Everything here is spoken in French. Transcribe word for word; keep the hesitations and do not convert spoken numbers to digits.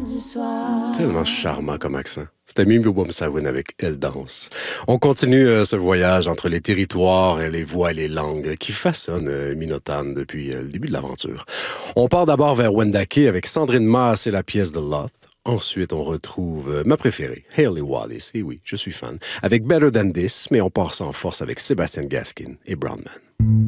du soir. Tellement charmant comme accent. C'était Mimi Wumsawin avec Elle danse. On continue euh, ce voyage entre les territoires, et les voix et les langues qui façonnent euh, Minotan depuis euh, le début de l'aventure. On part d'abord vers Wendake avec Sandrine Maas et la pièce de Loth. Ensuite, on retrouve euh, ma préférée, Hayley Wallis. Et oui, je suis fan. Avec Better Than This, mais on part sans force avec Sébastien Gaskin et Brownman.